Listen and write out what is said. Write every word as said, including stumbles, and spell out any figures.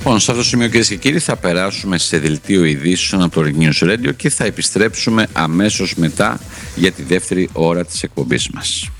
Λοιπόν, σε αυτό το σημείο, κυρίες και κύριοι, θα περάσουμε σε δελτίο ειδήσεων από το News Radio και θα επιστρέψουμε αμέσως μετά για τη δεύτερη ώρα της εκπομπής μας.